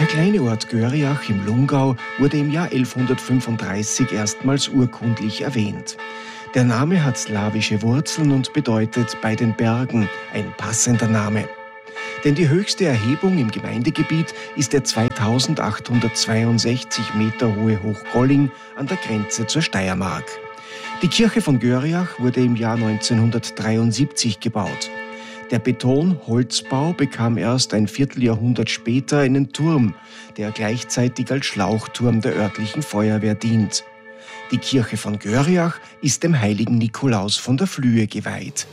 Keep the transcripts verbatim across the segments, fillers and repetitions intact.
Der kleine Ort Görjach im Lungau wurde im Jahr elfhundertfünfunddreißig erstmals urkundlich erwähnt. Der Name hat slawische Wurzeln und bedeutet bei den Bergen, ein passender Name. Denn die höchste Erhebung im Gemeindegebiet ist der zweitausendachthundertzweiundsechzig Meter hohe Hochgolling an der Grenze zur Steiermark. Die Kirche von Görjach wurde im Jahr neunzehnhundertdreiundsiebzig gebaut. Der Beton-Holzbau bekam erst ein Vierteljahrhundert später einen Turm, der gleichzeitig als Schlauchturm der örtlichen Feuerwehr dient. Die Kirche von Görjach ist dem heiligen Nikolaus von der Flühe geweiht.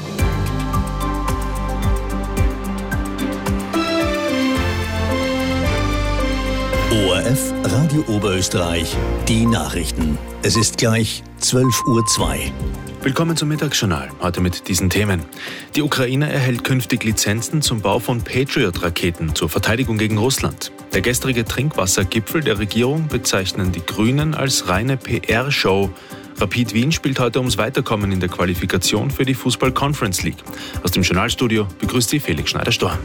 O R F Radio Oberösterreich, die Nachrichten. Es ist gleich zwölf Uhr zwei. Willkommen zum Mittagsjournal, heute mit diesen Themen. Die Ukraine erhält künftig Lizenzen zum Bau von Patriot-Raketen zur Verteidigung gegen Russland. Der gestrige Trinkwassergipfel der Regierung bezeichnen die Grünen als reine P R-Show. Rapid Wien spielt heute ums Weiterkommen in der Qualifikation für die Fußball-Conference League. Aus dem Journalstudio begrüßt Sie Felix Schneider-Storm.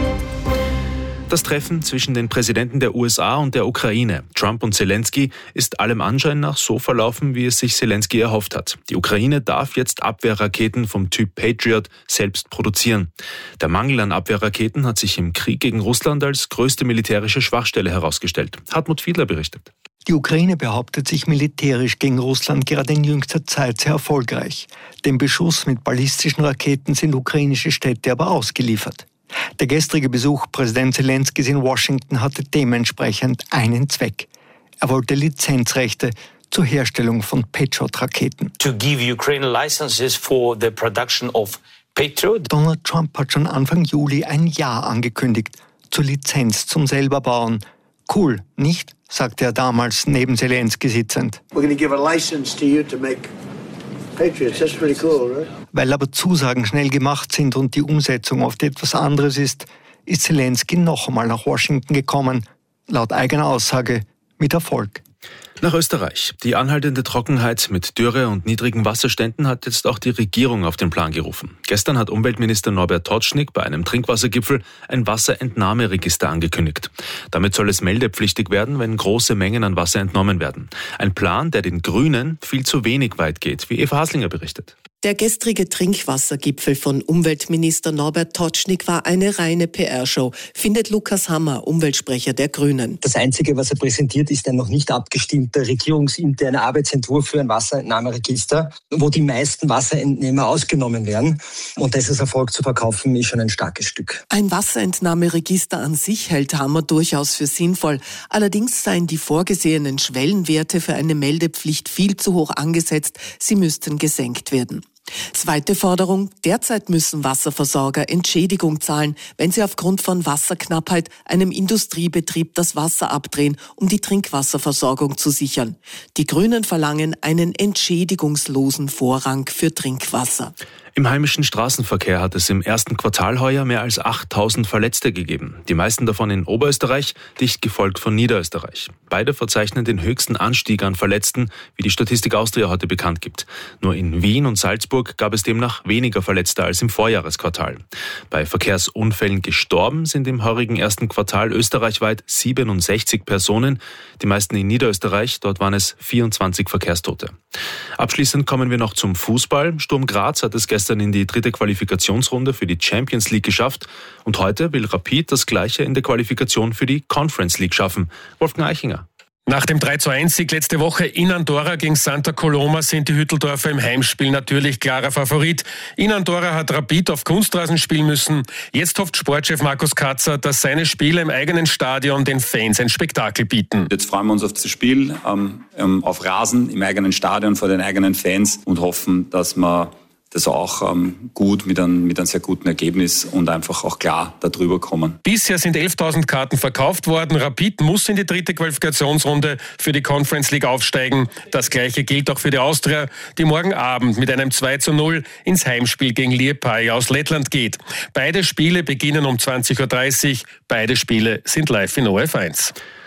Das Treffen zwischen den Präsidenten der U S A und der Ukraine, Trump und Zelensky, ist allem Anschein nach so verlaufen, wie es sich Zelensky erhofft hat. Die Ukraine darf jetzt Abwehrraketen vom Typ Patriot selbst produzieren. Der Mangel an Abwehrraketen hat sich im Krieg gegen Russland als größte militärische Schwachstelle herausgestellt. Hartmut Fiedler berichtet. Die Ukraine behauptet sich militärisch gegen Russland gerade in jüngster Zeit sehr erfolgreich. Dem Beschuss mit ballistischen Raketen sind ukrainische Städte aber ausgeliefert. Der gestrige Besuch Präsident Zelenskys in Washington hatte dementsprechend einen Zweck. Er wollte Lizenzrechte zur Herstellung von Patriot-Raketen. To give Ukraine licenses for the production of Patriot. Donald Trump hat schon Anfang Juli ein Ja angekündigt zur Lizenz zum Selberbauen. Cool, nicht? Sagte er damals neben Zelensky sitzend. We're going to give a license to you to make Patriots. That's pretty cool, right? Weil aber Zusagen schnell gemacht sind und die Umsetzung oft etwas anderes ist, ist Zelensky noch einmal nach Washington gekommen, laut eigener Aussage mit Erfolg. Nach Österreich. Die anhaltende Trockenheit mit Dürre und niedrigen Wasserständen hat jetzt auch die Regierung auf den Plan gerufen. Gestern hat Umweltminister Norbert Totschnig bei einem Trinkwassergipfel ein Wasserentnahmeregister angekündigt. Damit soll es meldepflichtig werden, wenn große Mengen an Wasser entnommen werden. Ein Plan, der den Grünen viel zu wenig weit geht, wie Eva Haslinger berichtet. Der gestrige Trinkwassergipfel von Umweltminister Norbert Totschnig war eine reine P R-Show, findet Lukas Hammer, Umweltsprecher der Grünen. Das Einzige, was er präsentiert, ist ein noch nicht abgestimmter regierungsinterner Arbeitsentwurf für ein Wasserentnahmeregister, wo die meisten Wasserentnehmer ausgenommen werden. Und das als Erfolg zu verkaufen, ist schon ein starkes Stück. Ein Wasserentnahmeregister an sich hält Hammer durchaus für sinnvoll. Allerdings seien die vorgesehenen Schwellenwerte für eine Meldepflicht viel zu hoch angesetzt. Sie müssten gesenkt werden. Zweite Forderung: Derzeit müssen Wasserversorger Entschädigung zahlen, wenn sie aufgrund von Wasserknappheit einem Industriebetrieb das Wasser abdrehen, um die Trinkwasserversorgung zu sichern. Die Grünen verlangen einen entschädigungslosen Vorrang für Trinkwasser. Im heimischen Straßenverkehr hat es im ersten Quartal heuer mehr als achttausend Verletzte gegeben. Die meisten davon in Oberösterreich, dicht gefolgt von Niederösterreich. Beide verzeichnen den höchsten Anstieg an Verletzten, wie die Statistik Austria heute bekannt gibt. Nur in Wien und Salzburg gab es demnach weniger Verletzte als im Vorjahresquartal. Bei Verkehrsunfällen gestorben sind im heurigen ersten Quartal österreichweit siebenundsechzig Personen, die meisten in Niederösterreich, dort waren es vierundzwanzig Verkehrstote. Abschließend kommen wir noch zum Fußball. Sturm Graz hat es gestern in die dritte Qualifikationsrunde für die Champions League geschafft und heute will Rapid das Gleiche in der Qualifikation für die Conference League schaffen. Wolfgang Eichinger. Nach dem drei zu eins Sieg letzte Woche in Andorra gegen Santa Coloma sind die Hütteldorfer im Heimspiel natürlich klarer Favorit. In Andorra hat Rapid auf Kunstrasen spielen müssen. Jetzt hofft Sportchef Markus Katzer, dass seine Spiele im eigenen Stadion den Fans ein Spektakel bieten. Jetzt freuen wir uns auf das Spiel ähm, auf Rasen im eigenen Stadion vor den eigenen Fans und hoffen, dass wir das auch ähm, gut mit einem, mit einem sehr guten Ergebnis und einfach auch klar darüber kommen. Bisher sind elftausend Karten verkauft worden. Rapid muss in die dritte Qualifikationsrunde für die Conference League aufsteigen. Das Gleiche gilt auch für die Austria, die morgen Abend mit einem zwei zu null ins Heimspiel gegen Liepāja aus Lettland geht. Beide Spiele beginnen um zwanzig Uhr dreißig. Beide Spiele sind live in O R F eins.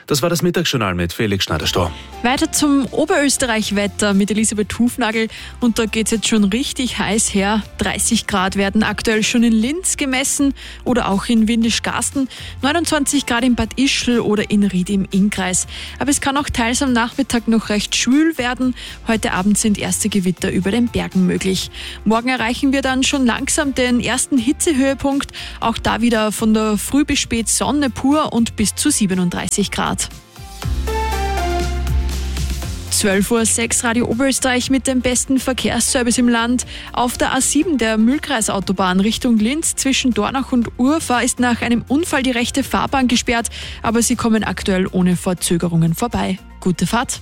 Das war das Mittagsjournal mit Felix Schneider-Stor. Weiter zum Oberösterreich-Wetter mit Elisabeth Hufnagel. Und da geht es jetzt schon richtig heiß her. dreißig Grad werden aktuell schon in Linz gemessen oder auch in Windischgarsten. neunundzwanzig Grad in Bad Ischl oder in Ried im Innkreis. Aber es kann auch teils am Nachmittag noch recht schwül werden. Heute Abend sind erste Gewitter über den Bergen möglich. Morgen erreichen wir dann schon langsam den ersten Hitzehöhepunkt. Auch da wieder von der Früh bis spät Sonne pur und bis zu siebenunddreißig Grad. zwölf Uhr sechs Radio Oberösterreich mit dem besten Verkehrsservice im Land. Auf der A sieben der Mühlkreisautobahn Richtung Linz zwischen Dornach und Urfa ist nach einem Unfall die rechte Fahrbahn gesperrt, aber Sie kommen aktuell ohne Verzögerungen vorbei. Gute Fahrt!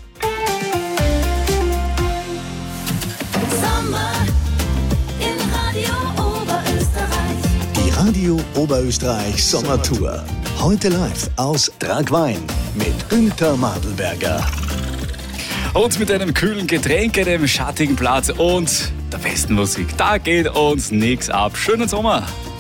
Sommer in Radio Oberösterreich. Die Radio Oberösterreich Sommertour. Heute live aus Tragwein mit Günther Madelberger. Und mit einem kühlen Getränk, einem schattigen Platz und der besten Musik. Da geht uns nichts ab. Schönen Sommer!